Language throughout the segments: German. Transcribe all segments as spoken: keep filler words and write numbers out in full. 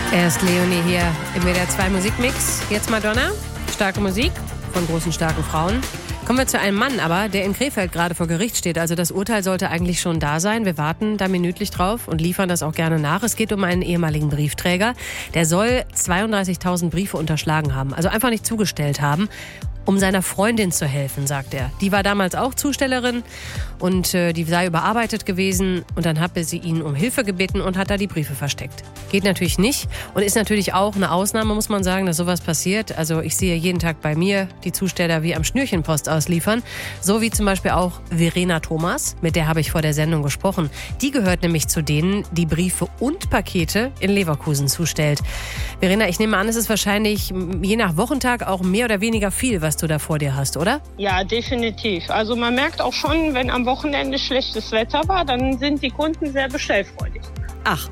Erst Leonie hier im W D R zwei Musikmix. Jetzt Madonna. Starke Musik von großen, starken Frauen. Kommen wir zu einem Mann aber, der in Krefeld gerade vor Gericht steht. Also das Urteil sollte eigentlich schon da sein. Wir warten da minütlich drauf und liefern das auch gerne nach. Es geht um einen ehemaligen Briefträger. Der soll zweiunddreißigtausend Briefe unterschlagen haben. Also einfach nicht zugestellt haben, um seiner Freundin zu helfen, sagt er. Die war damals auch Zustellerin und äh, die sei überarbeitet gewesen. Und dann habe sie ihn um Hilfe gebeten und hat da die Briefe versteckt. Geht natürlich nicht und ist natürlich auch eine Ausnahme, muss man sagen, dass sowas passiert. Also ich sehe jeden Tag bei mir die Zusteller wie am Schnürchenpost ausliefern. So wie zum Beispiel auch Verena Thomas, mit der habe ich vor der Sendung gesprochen. Die gehört nämlich zu denen, die Briefe und Pakete in Leverkusen zustellt. Verena, ich nehme an, es ist wahrscheinlich je nach Wochentag auch mehr oder weniger viel, was du da vor dir hast, oder? Ja, definitiv. Also man merkt auch schon, wenn am Wochenende schlechtes Wetter war, dann sind die Kunden sehr bestellfreudig. Ach,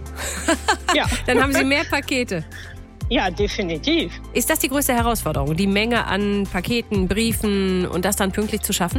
ja. Dann haben sie mehr Pakete. Ja, definitiv. Ist das die größte Herausforderung, die Menge an Paketen, Briefen und das dann pünktlich zu schaffen?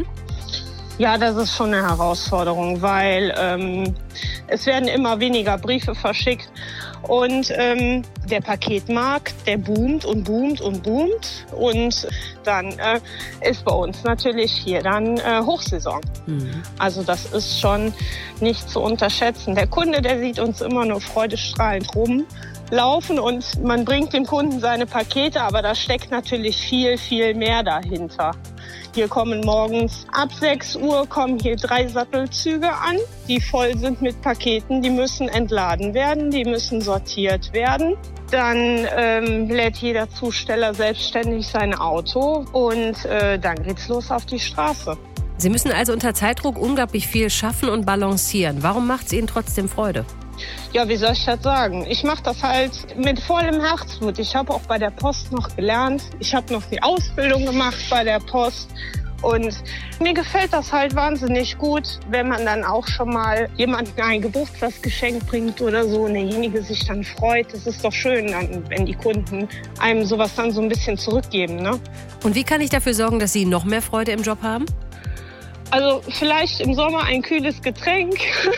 Ja, das ist schon eine Herausforderung, weil ähm, es werden immer weniger Briefe verschickt und ähm, der Paketmarkt, der boomt und boomt und boomt und dann äh, ist bei uns natürlich hier dann äh, Hochsaison. Mhm. Also das ist schon nicht zu unterschätzen. Der Kunde, der sieht uns immer nur freudestrahlend rumlaufen und man bringt dem Kunden seine Pakete, aber da steckt natürlich viel, viel mehr dahinter. Hier kommen morgens ab sechs Uhr kommen hier drei Sattelzüge an, die voll sind mit Paketen. Die müssen entladen werden, die müssen sortiert werden. Dann ähm, lädt jeder Zusteller selbstständig sein Auto und äh, dann geht's los auf die Straße. Sie müssen also unter Zeitdruck unglaublich viel schaffen und balancieren. Warum macht es Ihnen trotzdem Freude? Ja, wie soll ich das sagen? Ich mache das halt mit vollem Herzblut. Ich habe auch bei der Post noch gelernt. Ich habe noch die Ausbildung gemacht bei der Post. Und mir gefällt das halt wahnsinnig gut, wenn man dann auch schon mal jemandem ein Geburtstagsgeschenk bringt oder so und derjenige sich dann freut. Das ist doch schön, dann, wenn die Kunden einem sowas dann so ein bisschen zurückgeben, ne? Und wie kann ich dafür sorgen, dass Sie noch mehr Freude im Job haben? Also vielleicht im Sommer ein kühles Getränk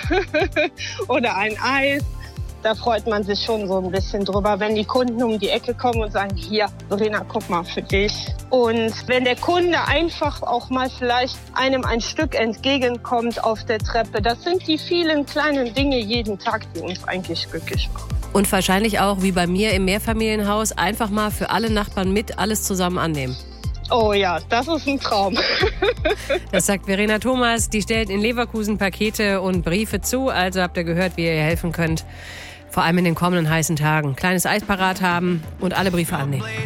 oder ein Eis. Da freut man sich schon so ein bisschen drüber, wenn die Kunden um die Ecke kommen und sagen, hier, Verena, guck mal für dich. Und wenn der Kunde einfach auch mal vielleicht einem ein Stück entgegenkommt auf der Treppe, das sind die vielen kleinen Dinge jeden Tag, die uns eigentlich glücklich machen. Und wahrscheinlich auch, wie bei mir im Mehrfamilienhaus, einfach mal für alle Nachbarn mit alles zusammen annehmen. Oh ja, das ist ein Traum. Das sagt Verena Thomas, die stellt in Leverkusen Pakete und Briefe zu. Also habt ihr gehört, wie ihr ihr helfen könnt. Vor allem in den kommenden heißen Tagen. Kleines Eis parat haben und alle Briefe annehmen.